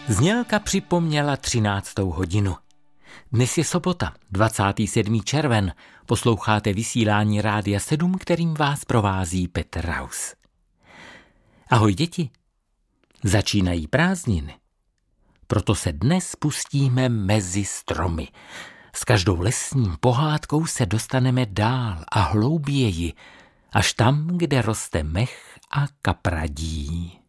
Znělka připomněla 13. hodinu. Dnes je sobota, 27. červen. Posloucháte vysílání Rádia 7, kterým vás provází Petr Raus. Ahoj děti, začínají prázdniny. Proto se dnes pustíme mezi stromy. S každou lesní pohádkou se dostaneme dál a hlouběji, až tam, kde roste mech a kapradí.